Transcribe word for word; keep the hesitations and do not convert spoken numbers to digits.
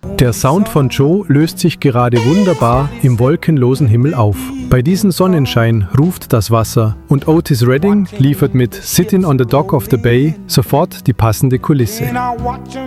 Der Sound von Joe löst sich gerade wunderbar im wolkenlosen Himmel auf. Bei diesem Sonnenschein ruft das Wasser und Otis Redding liefert mit Sitting on the Dock of the Bay sofort die passende Kulisse.